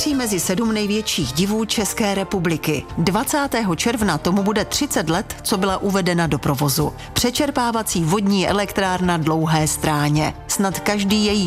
patří mezi 7 největších divů České republiky. 20. června tomu bude 30 let, co byla uvedena do provozu. Přečerpávací vodní elektrárna Dlouhé Stráně. Snad každý její